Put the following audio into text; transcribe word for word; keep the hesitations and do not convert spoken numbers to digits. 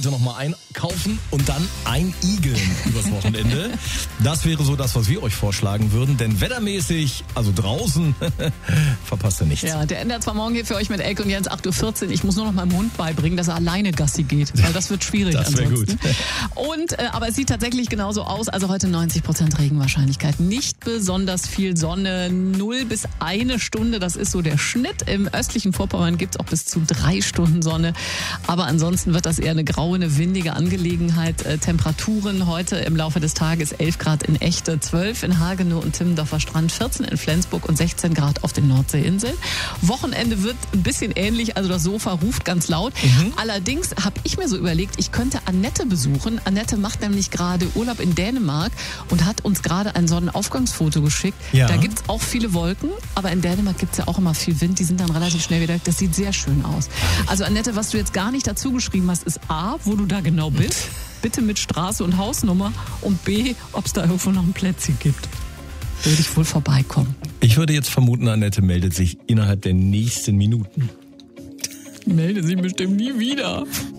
heute nochmal einkaufen und dann einigeln übers Wochenende. Das wäre so das, was wir euch vorschlagen würden, denn wettermäßig, also draußen, verpasst ihr nichts. Ja, der ändert zwar morgen hier für euch mit Elke und Jens acht Uhr vierzehn. Ich muss nur noch meinem Hund beibringen, dass er alleine Gassi geht, weil das wird schwierig das ansonsten. Gut. Und, äh, aber es sieht tatsächlich genauso aus, also heute neunzig Prozent Regenwahrscheinlichkeit. Nicht besonders viel Sonne, null bis eine Stunde, das ist so der Schnitt. Im östlichen Vorpommern gibt es auch bis zu drei Stunden Sonne. Aber ansonsten wird das eher eine graue, eine windige Angelegenheit. Äh, Temperaturen heute im Laufe des Tages elf Grad in Echte, zwölf in Hagenow und Timmendorfer Strand, vierzehn in Flensburg und sechzehn Grad auf den Nordseeinseln. Wochenende wird ein bisschen ähnlich, also das Sofa ruft ganz laut. Mhm. Allerdings habe ich mir so überlegt, ich könnte Annette besuchen. Annette macht nämlich gerade Urlaub in Dänemark und hat uns gerade ein Sonnenaufgangsfoto geschickt. Ja. Da gibt es auch viele Wolken, aber in Dänemark gibt es ja auch immer viel Wind. Die sind dann relativ schnell wieder weg. Das sieht sehr schön aus. Also Annette, was du jetzt gar nicht dazu geschrieben hast, ist A, wo du da genau bist. Bitte mit Straße und Hausnummer. Und B, ob es da irgendwo noch ein Plätzchen gibt. Würde ich wohl vorbeikommen. Ich würde jetzt vermuten, Annette meldet sich innerhalb der nächsten Minuten. Meldet sich bestimmt nie wieder.